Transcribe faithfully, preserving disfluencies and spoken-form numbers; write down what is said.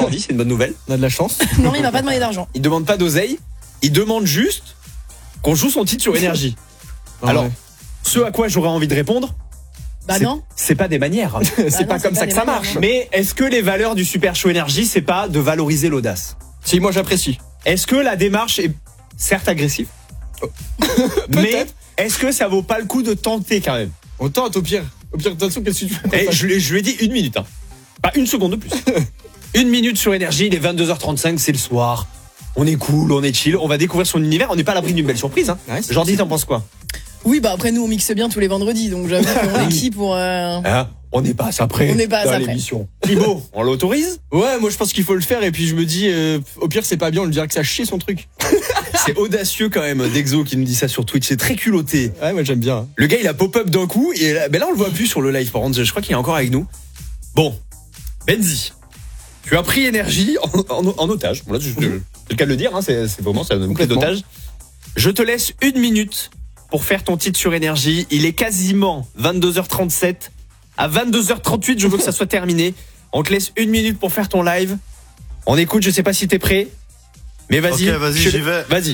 ordi, c'est une bonne nouvelle. On a de la chance. Non, il m'a pas demandé d'argent. Il demande pas d'oseille, il demande juste qu'on joue son titre sur énergie. Ah Alors, ouais. ce à quoi j'aurais envie de répondre, Bah c'est, non. c'est pas des manières. c'est Bah non, pas c'est comme pas ça des que ça manières, marche. non. Mais est-ce que les valeurs du Super Show Énergie, c'est pas de valoriser l'audace? Si, moi j'apprécie. Est-ce que la démarche est certes agressive, mais est-ce que ça vaut pas le coup de tenter quand même? On tente au pire. Au pire, de toute façon, qu'est-ce que tu fais? Et je, lui- je lui ai dit une minute, hein. Pas une seconde de plus. Une minute sur énergie, il est vingt-deux heures trente-cinq, c'est le soir. On est cool, on est chill, on va découvrir son univers, on n'est pas à l'abri d'une belle surprise. Hein. Ouais, c'est Jordi, t'en penses quoi? Oui, bah après nous on mixe bien tous les vendredis, donc j'avoue qu'on est qui pour. Euh... Hein, on n'est pas à ça près On n'est pas à dans ça près. l'émission. Thibaut, on l'autorise? Ouais, moi je pense qu'il faut le faire et puis je me dis, euh, au pire c'est pas bien, on lui dira que ça chie son truc. C'est audacieux quand même, Dexo qui nous dit ça sur Twitch, c'est très culotté. Ouais, moi j'aime bien. Le gars il a pop-up d'un coup, et là, ben là on le voit plus sur le live par contre, je crois qu'il est encore avec nous. Bon, Benzi, tu as pris énergie en, en, en otage, voilà, c'est c'est le cas de le dire, hein, c'est, c'est vraiment ça, une prise Complètement. d'otage. Je te laisse une minute pour faire ton titre sur énergie, il est quasiment vingt-deux heures trente-sept, à vingt-deux heures trente-huit je veux que ça soit terminé, on te laisse une minute pour faire ton live, on écoute, je sais pas si t'es prêt, mais vas-y. Ok, vas-y, je- j'y vais. Vas-y.